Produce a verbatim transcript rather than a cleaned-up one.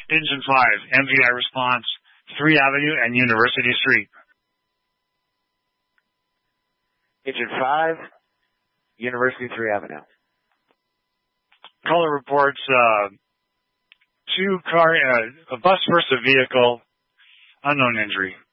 Engine five, M V I response, three Avenue and University Street. Engine five, University three Avenue. Caller reports, uh, two car, uh, a bus versus a vehicle, unknown injury.